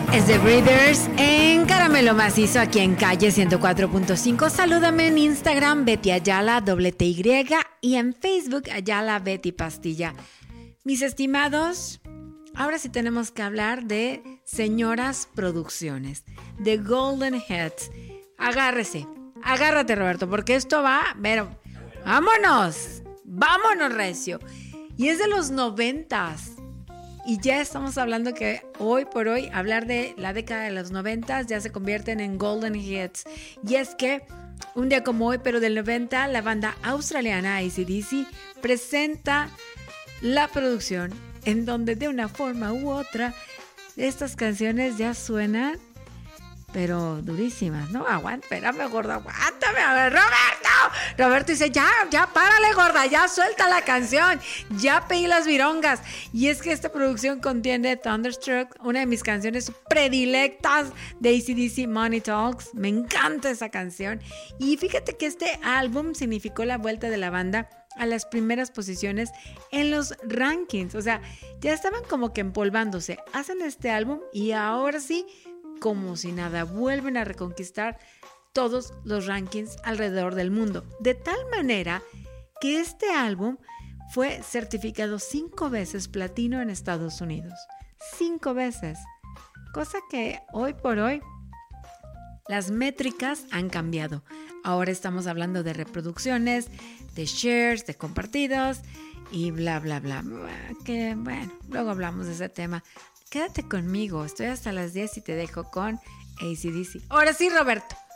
Es The Breeders en Caramelo Macizo, aquí en Calle 104.5. Salúdame en Instagram, Betty Ayala, TY, y en Facebook, Ayala Betty Pastilla. Mis estimados, ahora sí tenemos que hablar de Señoras Producciones, de Golden Heads. Agárrate, Roberto, porque esto va, pero vámonos recio. Y es de los 90s. Y ya estamos hablando que hoy por hoy hablar de la década de los 90 ya se convierten en golden hits. Y es que un día como hoy, pero del 90, la banda australiana AC/DC presenta la producción en donde de una forma u otra estas canciones ya suenan, pero durísimas, ¿no? Espérame, gorda, aguántame, a ver, Roberto dice, ya, párale, gorda, ya suelta la canción, ya pegué las virongas. Y es que esta producción contiene Thunderstruck, una de mis canciones predilectas de AC/DC, Money Talks. Me encanta esa canción. Y fíjate que este álbum significó la vuelta de la banda a las primeras posiciones en los rankings. O sea, ya estaban como que empolvándose. Hacen este álbum y ahora sí, como si nada, vuelven a reconquistar todos los rankings alrededor del mundo. De tal manera que este álbum fue certificado 5 veces platino en Estados Unidos. 5 veces. Cosa que hoy por hoy las métricas han cambiado. Ahora estamos hablando de reproducciones, de shares, de compartidos y bla, bla, bla. Que bueno, luego hablamos de ese tema. Quédate conmigo, estoy hasta las 10 y te dejo con AC/DC. Ahora sí, Roberto.